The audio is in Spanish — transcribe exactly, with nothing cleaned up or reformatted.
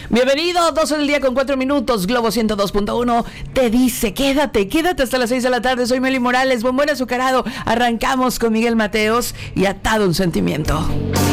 Bienvenido, doce del día con cuatro minutos, Globo ciento dos punto uno te dice, quédate, quédate hasta las seis de la tarde. Soy Meli Morales, bombón azucarado. Arrancamos con Miguel Mateos y Atado un Sentimiento.